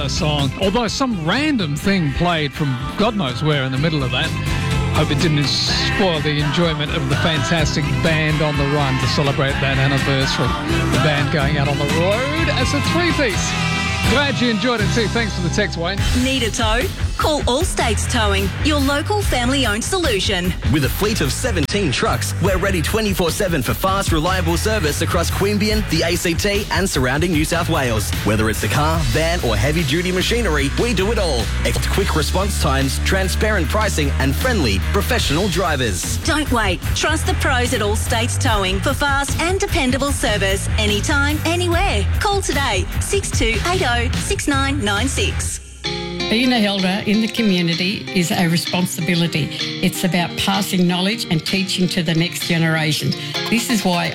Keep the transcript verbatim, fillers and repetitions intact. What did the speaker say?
a song. Although some random thing played from God knows where in the middle of that. Hope it didn't spoil the enjoyment of the fantastic band on the run to celebrate that anniversary. The band going out on the road as a three-piece. Glad you enjoyed it too. Thanks for the text, Wayne. Need a tow? Call All States Towing, your local family-owned solution. With a fleet of seventeen trucks, we're ready twenty-four seven for fast, reliable service across Queanbeyan, the A C T and surrounding New South Wales. Whether it's a car, van or heavy-duty machinery, we do it all. Expect quick response times, transparent pricing and friendly, professional drivers. Don't wait. Trust the pros at All States Towing for fast and dependable service anytime, anywhere. Call today, six two eight zero, six nine nine six. Being an elder in the community is a responsibility. It's about passing knowledge and teaching to the next generation. This is why